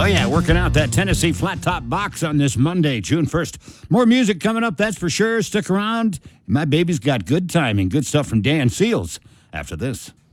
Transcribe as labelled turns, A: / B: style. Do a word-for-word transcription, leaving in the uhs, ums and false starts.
A: yeah, working out that Tennessee Flat Top box on this Monday, June first. More music coming up, that's for sure. Stick around. My baby's got good timing. Good stuff from Dan Seals after this.